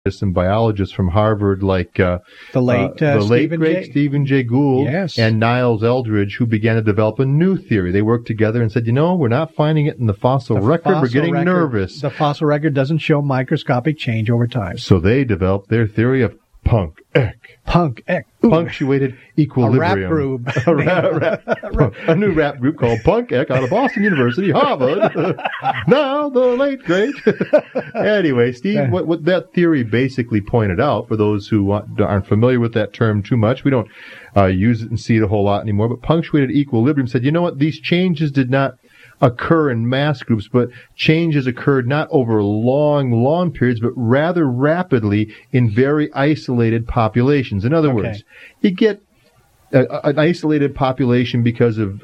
and biologists from Harvard, like the late great Stephen Jay Gould, yes, and Niles Eldredge, who began to develop a new theory. They worked together and said, we're not finding it in the fossil record. We're getting nervous. The fossil record doesn't show microscopic change over time. So they developed their theory of Punk-Eck. Punk-Eck. Punctuated equilibrium. A rap group. A new rap group called Punk-Eck out of Boston University, Harvard. Now the late great. Anyway, Steve, what that theory basically pointed out, for those who aren't familiar with that term too much, we don't use it and see it a whole lot anymore, but punctuated equilibrium said, these changes did not occur in mass groups, but changes occurred not over long periods, but rather rapidly in very isolated populations. In other words, you get an isolated population because of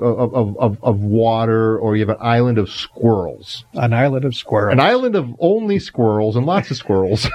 water, or you have an island of squirrels. An island of squirrels. An island of only squirrels and lots of squirrels.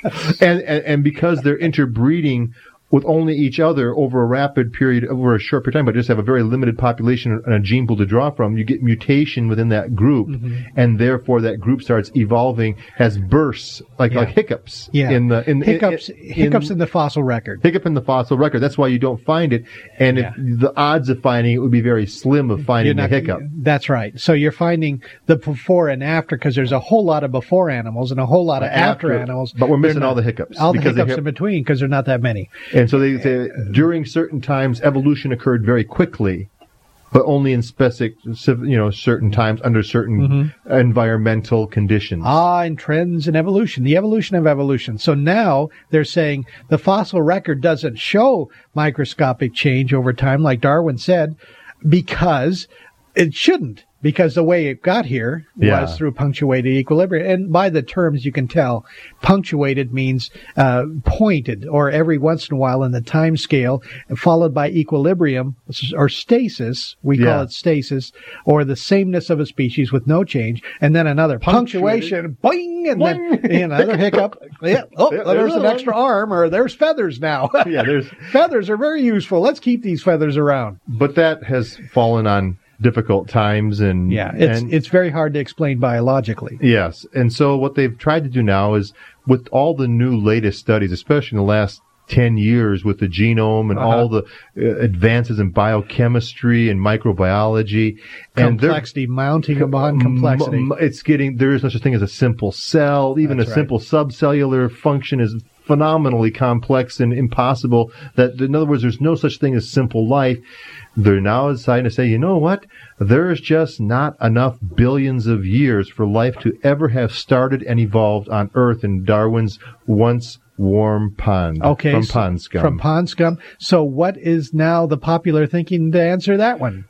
and because they're interbreeding with only each other over a short period of time, but just have a very limited population and a gene pool to draw from, you get mutation within that group, and therefore that group starts evolving, has bursts, like hiccups. Yeah. Hiccups in the fossil record. Hiccup in the fossil record. That's why you don't find it, and the odds of finding it would be very slim of finding the hiccup. That's right. So you're finding the before and after, because there's a whole lot of before animals and a whole lot of after animals. But we're missing all the hiccups. All the hiccups in between, because they're not that many. And so they say during certain times, evolution occurred very quickly, but only in certain times under certain environmental conditions. And trends in evolution, the evolution of evolution. So now they're saying the fossil record doesn't show microscopic change over time, like Darwin said, because it shouldn't. Because the way it got here was through punctuated equilibrium. And by the terms, you can tell punctuated means pointed, or every once in a while in the time scale, followed by equilibrium, or stasis. We call it stasis, or the sameness of a species with no change. And then another punctuation, boing, and then another hiccup. There's an extra arm, or there's feathers now. Feathers are very useful. Let's keep these feathers around. But that has fallen on difficult times, and it's very hard to explain biologically. Yes, and so what they've tried to do now is, with all the new latest studies, especially in the last 10 years with the genome and all the advances in biochemistry and microbiology, complexity mounting upon complexity. There is no such thing as a simple cell. Even simple subcellular function is phenomenally complex and impossible. That, in other words, there's no such thing as simple life. They're now deciding to say, you know what? There's just not enough billions of years for life to ever have started and evolved on Earth in Darwin's once warm pond. From pond scum. From pond scum. So what is now the popular thinking to answer that one?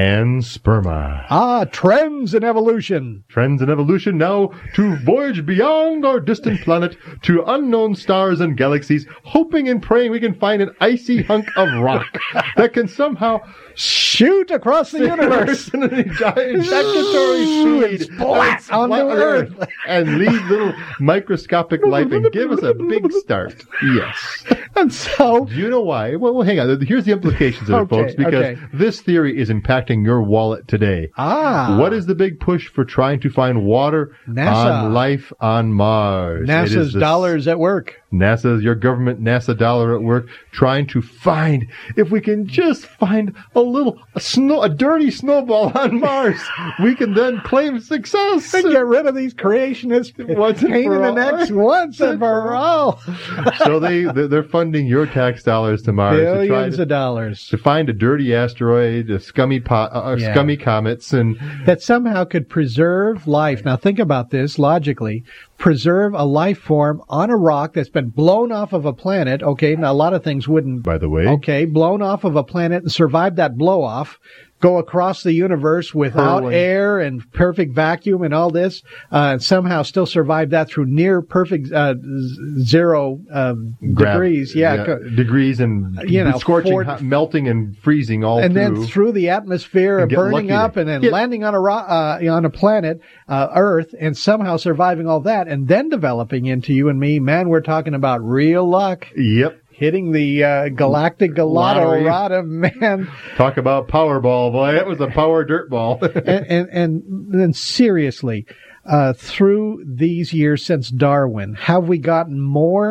Pansperma. Trends in evolution. Trends in evolution now to voyage beyond our distant planet to unknown stars and galaxies, hoping and praying we can find an icy hunk of rock that can somehow shoot across the universe in an ejaculatory speed splat onto Earth and leave little microscopic life and give us a big start. Yes. And so, do you know why? Well, hang on. Here's the implications of it, folks, because this theory is impacting your wallet today. What is the big push for trying to find water on life on Mars? NASA's dollars at work. Your government NASA dollar at work, trying to find, if we can just find a dirty snowball on Mars, we can then claim success and get rid of these creationists pain in the necks once and for all. So they're funding your tax dollars to Mars, billions of dollars, to find a dirty asteroid, scummy comets, and that somehow could preserve life. Now think about this logically. Preserve a life form on a rock that's been blown off of a planet. Now a lot of things wouldn't. By the way. Blown off of a planet and survive that blow off. Go across the universe without air and perfect vacuum and all this, and somehow still survive that through near perfect zero degrees. Degrees and scorching, hot, melting and freezing all and through. And then through the atmosphere, burning up, and then landing on a planet, Earth, and somehow surviving all that, and then developing into you and me. Man, we're talking about real luck. Yep. Hitting the galactic lotto, man. Talk about Powerball, boy. That was a power dirt ball. and then seriously, through these years since Darwin, have we gotten more